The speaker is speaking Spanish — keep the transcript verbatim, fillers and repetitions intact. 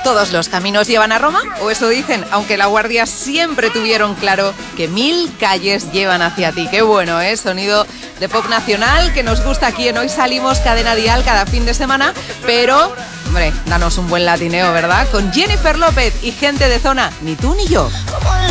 Todos los caminos llevan a Roma, o eso dicen, aunque La Guardia siempre tuvieron claro que mil calles llevan hacia ti. Qué bueno, ¿eh? Sonido de pop nacional que nos gusta aquí en Hoy Salimos Cadena Dial cada fin de semana, pero, hombre, danos un buen latineo, ¿verdad? Con Jennifer López y Gente de Zona, ni tú ni yo.